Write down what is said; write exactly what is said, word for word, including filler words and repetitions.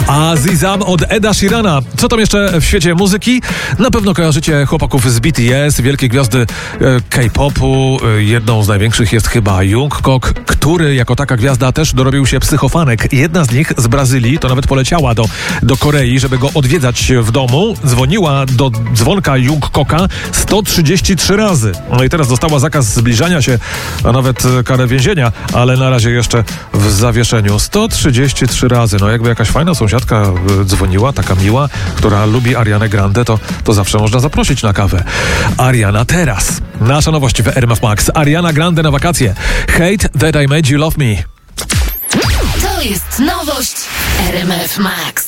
Azizam od Eda Sheerana. Co tam jeszcze w świecie muzyki? Na pewno kojarzycie chłopaków z B T S, wielkie gwiazdy K-popu. Jedną z największych jest chyba Jungkook, który jako taka gwiazda też dorobił się psychofanek. Jedna z nich z Brazylii to nawet poleciała do, do Korei, żeby go odwiedzać w domu. Dzwoniła do dzwonka Jungkooka sto trzydzieści trzy razy. No i teraz dostała zakaz zbliżania się, a nawet karę więzienia, ale na razie jeszcze w zawieszeniu. sto trzydzieści trzy razy. No jakby jakaś fajna sąsiadka dzwoniła, taka miła, która lubi Arianę Grande, to, to zawsze można zaprosić na kawę. Ariana teraz. Nasza nowość w R M F Max. Ariana Grande na wakacje. Hate That I Made You Love Me. To jest nowość R M F Max.